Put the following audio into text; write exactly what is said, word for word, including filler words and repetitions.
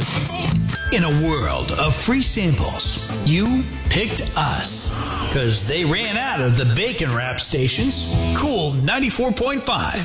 public. In a world of free samples, you picked us. Because they ran out of the bacon wrap stations. Cool ninety-four point five.